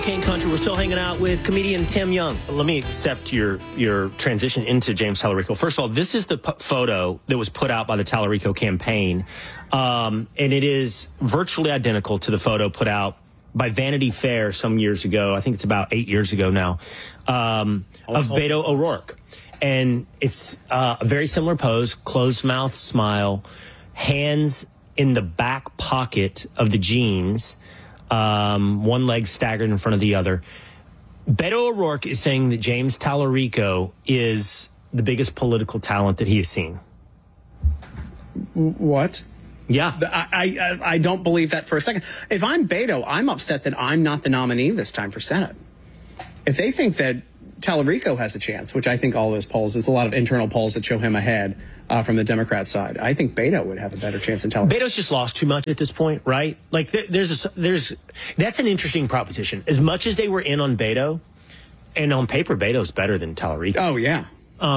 Hurricane Country. We're still hanging out with comedian Tim Young. Let me accept your transition into James Tallarico. First of all, this is the photo that was put out by the Tallarico campaign, and it is virtually identical to the photo put out by Vanity Fair some years ago. I think it's about 8 years ago now, of Beto O'Rourke. And it's a very similar pose, closed mouth smile, hands in the back pocket of the jeans, one leg staggered in front of the other. Beto O'Rourke is saying that James Tallarico is the biggest political talent that he has seen. What? Yeah. I don't believe that for a second. If I'm Beto, I'm upset that I'm not the nominee this time for Senate. If they think that Tallarico has a chance, which I think all those polls, there's a lot of internal polls that show him ahead from the Democrat side. I think Beto would have a better chance than Tallarico. Beto's just lost too much at this point, right? Like that's an interesting proposition. As much as they were in on Beto, and on paper, Beto's better than Tallarico. Oh, yeah.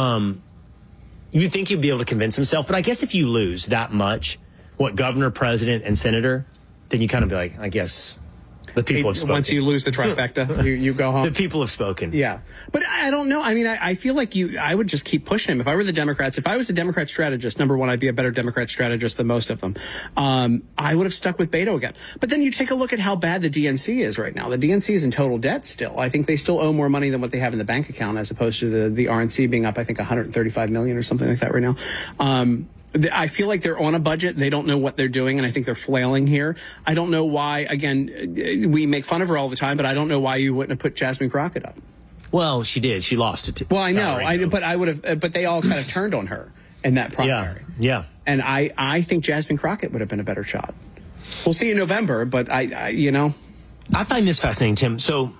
You'd think he'd be able to convince himself, but I guess if you lose that much, governor, president, and senator, then you kind of be like, I guess the people have spoken. Once you lose the trifecta, you go home. The people have spoken. Yeah. But I don't know. I mean, I feel like I would just keep pushing him. If I were the Democrats, if I was a Democrat strategist, number one, I'd be a better Democrat strategist than most of them. I would have stuck with Beto again. But then you take a look at how bad the DNC is right now. The DNC is in total debt still. I think they still owe more money than what they have in the bank account, as opposed to the RNC being up, I think, $135 million or something like that right now. I feel like they're on a budget. They don't know what they're doing, and I think they're flailing here. I don't know why. Again, we make fun of her all the time, but I don't know why you wouldn't have put Jasmine Crockett up. Well, she did. She lost it. Well, I know. But I would have. But they all kind of turned on her in that primary. Yeah. And I think Jasmine Crockett would have been a better shot. We'll see in November, but I find this fascinating, Tim. So,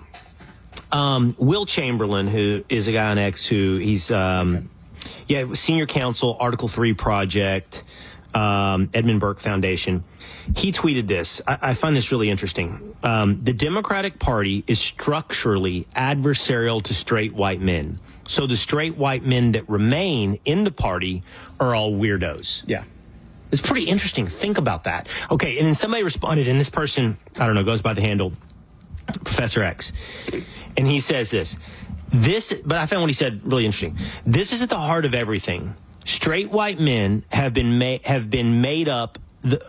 Will Chamberlain, who is a guy on X, who he's senior counsel, Article 3 Project, Edmund Burke Foundation. He tweeted this. I find this really interesting. The Democratic Party is structurally adversarial to straight white men. So the straight white men that remain in the party are all weirdos. Yeah. It's pretty interesting. Think about that. Okay, and then somebody responded, and this person, I don't know, goes by the handle Professor X. And he says this, but I found what he said really interesting. This is at the heart of everything. Straight white men have been made up.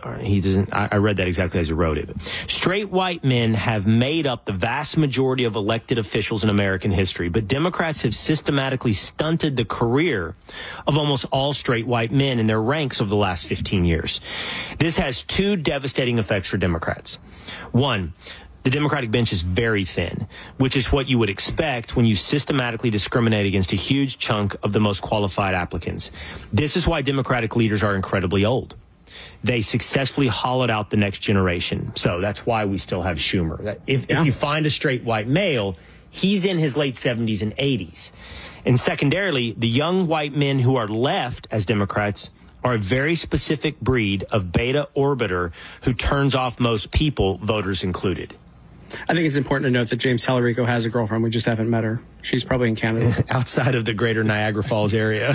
I read that exactly as he wrote it. Straight white men have made up the vast majority of elected officials in American history, but Democrats have systematically stunted the career of almost all straight white men in their ranks over the last 15 years. This has two devastating effects for Democrats. One, the Democratic bench is very thin, which is what you would expect when you systematically discriminate against a huge chunk of the most qualified applicants. This is why Democratic leaders are incredibly old. They successfully hollowed out the next generation. So that's why we still have Schumer. If you find a straight white male, he's in his late 70s and 80s. And secondarily, the young white men who are left as Democrats are a very specific breed of beta orbiter who turns off most people, voters included. I think it's important to note that James Tallarico has a girlfriend. We just haven't met her. She's probably in Canada. Outside of the greater Niagara Falls area.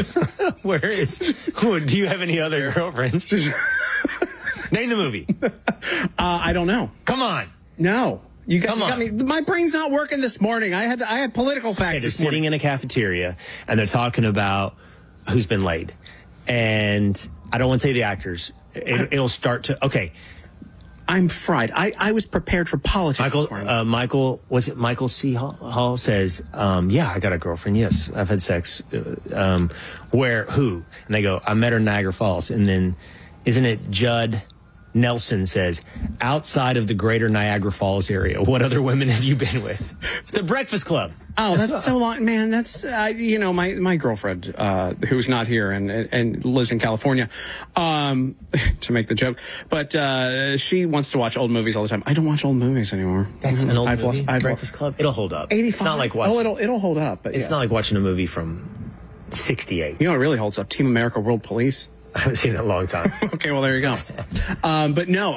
Do you have any other girlfriends? Name the movie. I don't know. Come on. No. You got me. My brain's not working this morning. I had political facts. They're sitting in a cafeteria, and they're talking about who's been laid. And I don't want to say the actors. It'll start to... Okay. I'm fried. I was prepared for politics this morning. Michael C. Hall says, yeah, I got a girlfriend. Yes, I've had sex. Where? Who? And they go, I met her in Niagara Falls. And then, isn't it Judd Nelson says, outside of the greater Niagara Falls area, what other women have you been with? It's The Breakfast Club. Oh, that's so long, man. That's my girlfriend who's not here and lives in California. To make the joke, but she wants to watch old movies all the time. I don't watch old movies anymore. That's an old movie. Breakfast Club. It'll hold up. 85. It's not like watching. Oh, it'll hold up. But it's not like watching a movie from 68. You know, it really holds up. Team America: World Police. I haven't seen it in a long time. Okay, well, there you go. But no,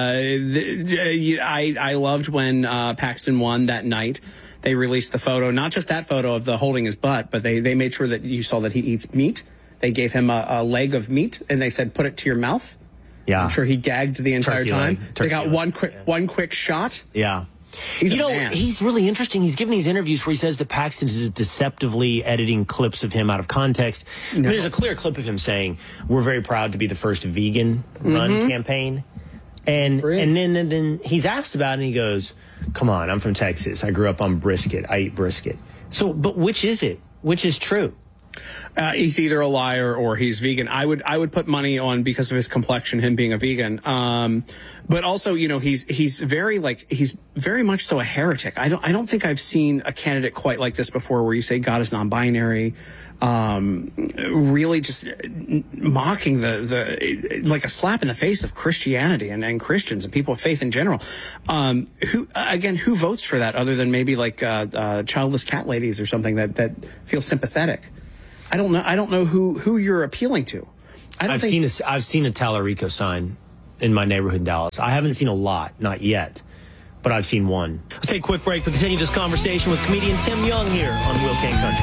I loved when Paxton won that night. They released the photo, not just that photo of the holding his butt, but they made sure that you saw that he eats meat. They gave him a leg of meat, and they said, put it to your mouth. Yeah. I'm sure he gagged the entire time. They got leg. one quick shot. Yeah. He's a man. He's really interesting. He's given these interviews where he says that Paxton is deceptively editing clips of him out of context. No. There's a clear clip of him saying, "We're very proud to be the first vegan run campaign." And then he's asked about it, and he goes, "Come on, I'm from Texas. I grew up on brisket. I eat brisket." So, but which is it? Which is true? He's either a liar or he's vegan. I would put money on, because of his complexion, him being a vegan. But also, he's very much so a heretic. I don't think I've seen a candidate quite like this before, where you say God is non-binary, really just mocking the like a slap in the face of Christianity and Christians and people of faith in general. Who votes for that other than maybe like childless cat ladies or something that feel sympathetic? I don't know who you're appealing to. I've seen a Tallarico sign in my neighborhood in Dallas. I haven't seen a lot, not yet, but I've seen one. Let's take a quick break. We'll continue this conversation with comedian Tim Young here on Will Kane Country.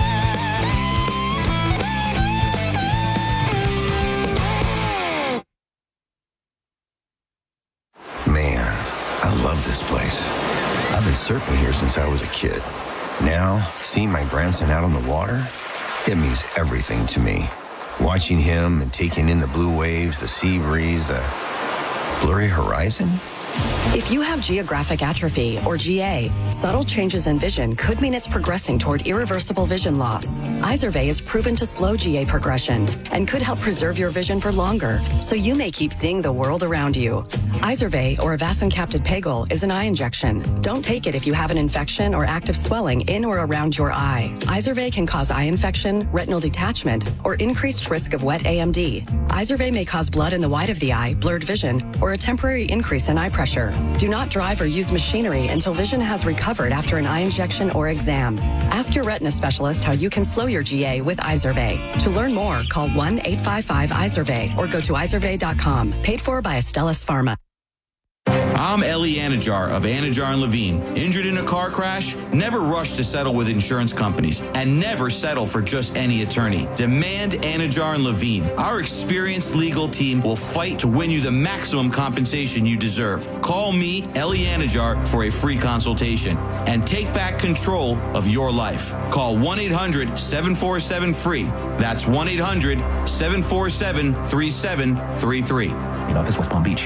Man, I love this place. I've been surfing here since I was a kid. Now, seeing my grandson out on the water, it means everything to me. Watching him and taking in the blue waves, the sea breeze, the blurry horizon. If you have geographic atrophy, or GA, subtle changes in vision could mean it's progressing toward irreversible vision loss. Izervay is proven to slow GA progression and could help preserve your vision for longer, so you may keep seeing the world around you. Izervay, or avacincaptad pegol, is an eye injection. Don't take it if you have an infection or active swelling in or around your eye. Izervay can cause eye infection, retinal detachment, or increased risk of wet AMD. Izervay may cause blood in the white of the eye, blurred vision, or a temporary increase in eye pressure. Do not drive or use machinery until vision has recovered after an eye injection or exam. Ask your retina specialist how you can slow your GA with Izervay. To learn more, call 1-855-IZERVAY or go to izervay.com. Paid for by Astellas Pharma. I'm Ellie Anajar of Anajar & Levine. Injured in a car crash? Never rush to settle with insurance companies, and never settle for just any attorney. Demand Anajar & Levine. Our experienced legal team will fight to win you the maximum compensation you deserve. Call me, Ellie Anajar, for a free consultation and take back control of your life. Call 1-800-747-FREE. That's 1-800-747-3733. In office, West Palm Beach.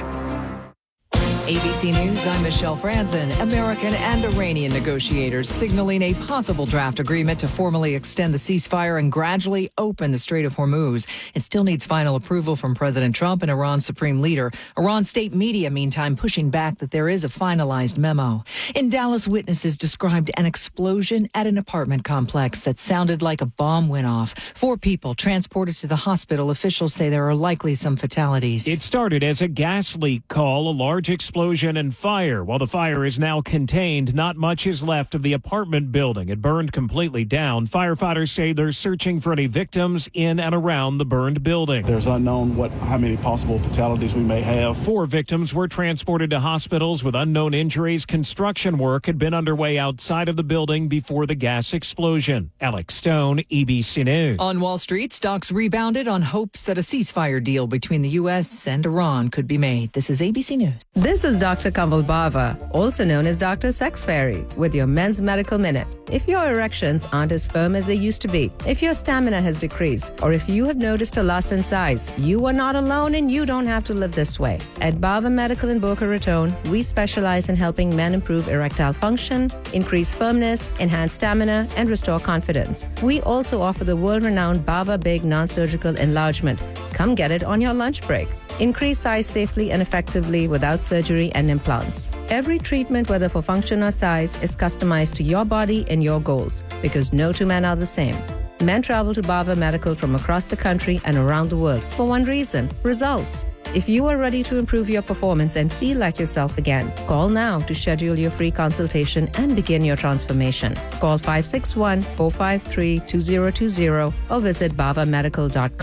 ABC News, I'm Michelle Franzen. American and Iranian negotiators signaling a possible draft agreement to formally extend the ceasefire and gradually open the Strait of Hormuz. It still needs final approval from President Trump and Iran's supreme leader. Iran state media, meantime, pushing back that there is a finalized memo. In Dallas, witnesses described an explosion at an apartment complex that sounded like a bomb went off. 4 people transported to the hospital. Officials say there are likely some fatalities. It started as a gas leak call, a large explosion and fire. While the fire is now contained, not much is left of the apartment building. It burned completely down. Firefighters say they're searching for any victims in and around the burned building. There's unknown how many possible fatalities we may have. 4 victims were transported to hospitals with unknown injuries. Construction work had been underway outside of the building before the gas explosion. Alex Stone, ABC News. On Wall Street, stocks rebounded on hopes that a ceasefire deal between the U.S. and Iran could be made. This is ABC News. This is Dr. Kanwal Bava, also known as Dr. Sex Fairy, with your Men's Medical Minute. If your erections aren't as firm as they used to be, if your stamina has decreased, or if you have noticed a loss in size, you are not alone and you don't have to live this way. At Bava Medical in Boca Raton, we specialize in helping men improve erectile function, increase firmness, enhance stamina, and restore confidence. We also offer the world-renowned Bava Big non-surgical enlargement. Come get it on your lunch break. Increase size safely and effectively without surgery and implants. Every treatment, whether for function or size, is customized to your body and your goals, because no 2 men are the same. Men travel to Bava Medical from across the country and around the world for one reason: results. If you are ready to improve your performance and feel like yourself again, call now to schedule your free consultation and begin your transformation. Call 561-453-2020 or visit bavamedical.com.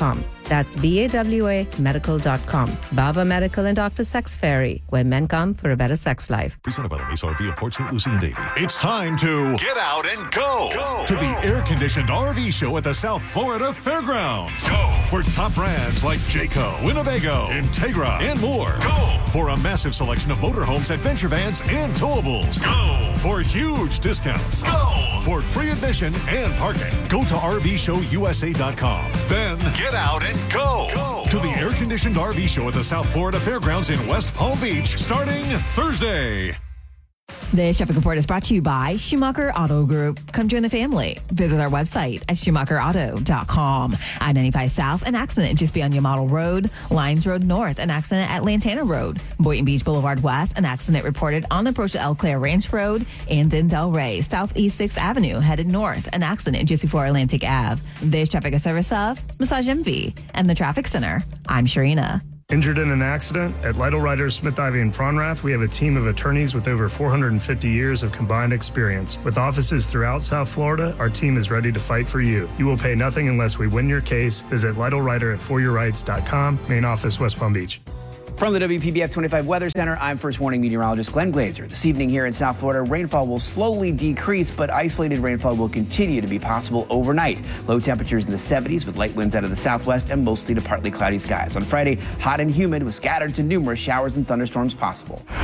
That's BAWAmedical.com. Bava Medical and Dr. Sex Fairy, where men come for a better sex life. Presented by the Mesa RV of Port St. Lucie and Davie. It's time to get out and go to the air-conditioned RV show at the South Florida Fairgrounds. Go for top brands like Jayco, Winnebago, Integra, and more. Go for a massive selection of motorhomes, adventure vans, and towables. Go for huge discounts. Go for free admission and parking. Go to RVShowUSA.com. Then get out and go to the air-conditioned RV show at the South Florida Fairgrounds in West Palm Beach starting Thursday. This traffic report is brought to you by Schumacher Auto Group. Come join the family. Visit our website at SchumacherAuto.com. I-95 South, an accident just beyond Yamato Road. Limes Road North, an accident at Lantana Road. Boynton Beach Boulevard West, an accident reported on the approach to El Claire Ranch Road. And in Delray, Southeast 6th Avenue, headed north, an accident just before Atlantic Ave. This traffic is service of Massage MV and the Traffic Center. I'm Sharina. Injured in an accident? At Lytle Writers, Smith Ivy and Fronrath, we have a team of attorneys with over 450 years of combined experience. With offices throughout South Florida, our team is ready to fight for you. You will pay nothing unless we win your case. Visit LytleWriter at foryourrights.com, main office, West Palm Beach. From the WPBF 25 Weather Center, I'm First Warning Meteorologist Glenn Glazer. This evening here in South Florida, rainfall will slowly decrease, but isolated rainfall will continue to be possible overnight. Low temperatures in the 70s with light winds out of the southwest and mostly to partly cloudy skies. On Friday, hot and humid with scattered to numerous showers and thunderstorms possible.